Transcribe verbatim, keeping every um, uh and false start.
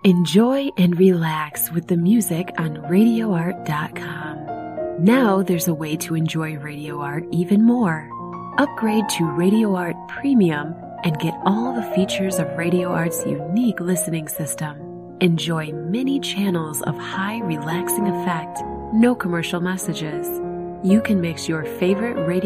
Enjoy and relax with the music on radio art dot com. Now there's a way to enjoy Radio Art even more. Upgrade to Radio Art Premium and get all the features of Radio Art's unique listening system. Enjoy many channels of high relaxing effect, no commercial messages. You can mix your favorite radio